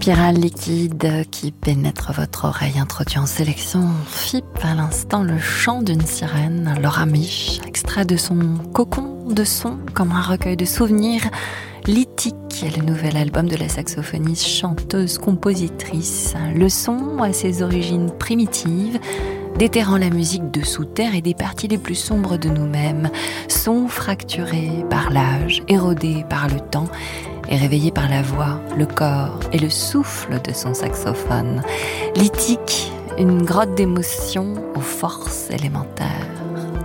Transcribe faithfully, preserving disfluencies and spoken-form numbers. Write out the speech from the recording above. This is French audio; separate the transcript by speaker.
Speaker 1: Spirale liquide qui pénètre votre oreille, introduit en sélection F I P, à l'instant le chant d'une sirène, Laura Mich, extrait de son cocon de son comme un recueil de souvenirs. Lithique est le nouvel album de la saxophoniste, chanteuse, compositrice. Le son a ses origines primitives, déterrant la musique de sous terre et des parties les plus sombres de nous-mêmes. Son fracturé par l'âge, érodé par le temps et réveillé par la voix, le corps et le souffle de son saxophone. Lithique, une grotte d'émotions aux forces élémentaires.